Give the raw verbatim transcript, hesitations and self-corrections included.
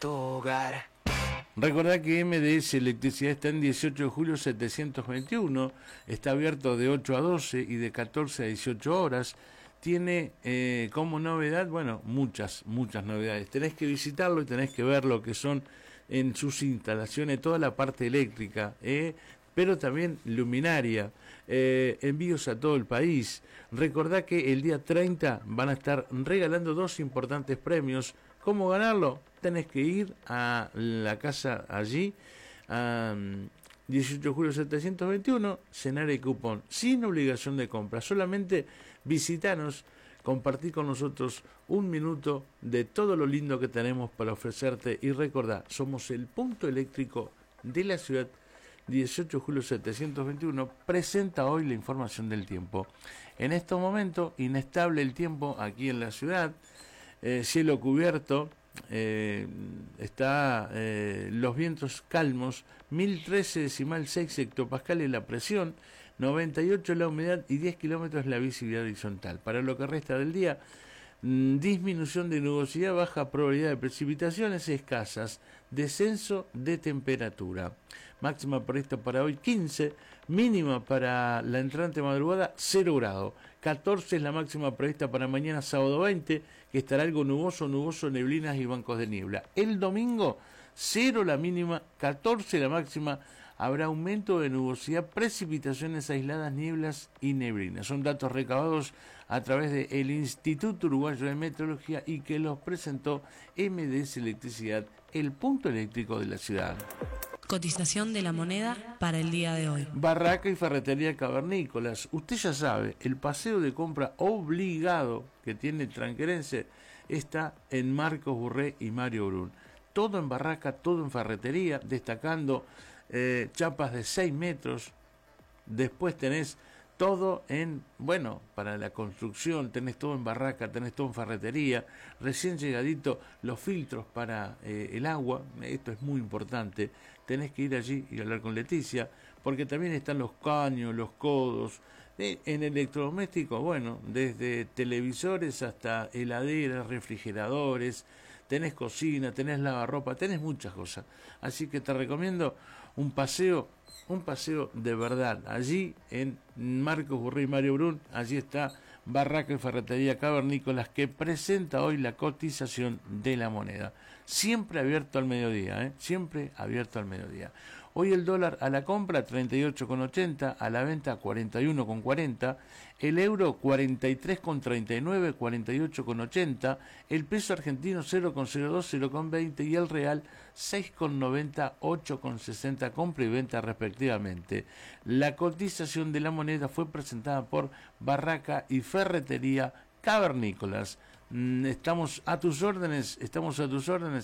tu hogar. Recordá que M D S Electricidad está en dieciocho de julio setecientos veintiuno, está abierto de ocho a doce y de catorce a dieciocho horas. Tiene eh, como novedad, bueno, muchas, muchas novedades. Tenés que visitarlo y tenés que ver lo que son en sus instalaciones, toda la parte eléctrica, eh, pero también luminaria, eh, envíos a todo el país. Recordá que el día treinta van a estar regalando dos importantes premios. ¿Cómo ganarlo? Tenés que ir a la casa allí, a dieciocho de julio setecientos veintiuno, llenar el cupón, sin obligación de compra. Solamente visitanos, compartí con nosotros un minuto de todo lo lindo que tenemos para ofrecerte. Y recordá, somos el punto eléctrico de la ciudad. dieciocho de julio setecientos veintiuno presenta hoy la información del tiempo. En estos momentos, inestable el tiempo aquí en la ciudad, eh, cielo cubierto, eh, está eh, los vientos calmos, mil trece decimal seis hectopascales la presión, noventa y ocho la humedad y diez kilómetros la visibilidad horizontal. Para lo que resta del día, disminución de nubosidad, baja probabilidad de precipitaciones escasas, descenso de temperatura. Máxima prevista para hoy quince, mínima para la entrante madrugada cero grado. catorce es la máxima prevista para mañana sábado veinte, que estará algo nuboso, nuboso, neblinas y bancos de niebla. El domingo cero la mínima, catorce la máxima. Habrá aumento de nubosidad, precipitaciones aisladas, nieblas y neblinas. Son datos recabados a través del Instituto Uruguayo de Meteorología y que los presentó M D S Electricidad, el punto eléctrico de la ciudad. Cotización de la moneda para el día de hoy. Barraca y ferretería Cavernícolas. Usted ya sabe, el paseo de compra obligado que tiene el tranquerense está en Marcos Burré y Mario Brun. Todo en barraca, todo en ferretería, destacando eh, chapas de seis metros. Después tenés todo en, bueno, para la construcción, tenés todo en barraca, tenés todo en ferretería. Recién llegadito los filtros para eh, el agua, esto es muy importante. Tenés que ir allí y hablar con Leticia, porque también están los caños, los codos. Eh, en electrodomésticos, bueno, desde televisores hasta heladeras, refrigeradores, tenés cocina, tenés lavarropa, tenés muchas cosas. Así que te recomiendo un paseo, un paseo de verdad. Allí en Marcos Burré y Mario Brun, allí está Barraca y Ferretería Cavernícolas, que presenta hoy la cotización de la moneda. Siempre abierto al mediodía, ¿eh? Siempre abierto al mediodía. Hoy el dólar a la compra treinta y ocho con ochenta, a la venta cuarenta y uno con cuarenta, el euro cuarenta y tres con treinta y nueve, cuarenta y ocho con ochenta, el peso argentino cero con cero dos, cero con veinte y el real seis con noventa, ocho con sesenta, compra y venta respectivamente. La cotización de la moneda fue presentada por Barraca y Ferretería Cavernícolas. Estamos a tus órdenes, estamos a tus órdenes.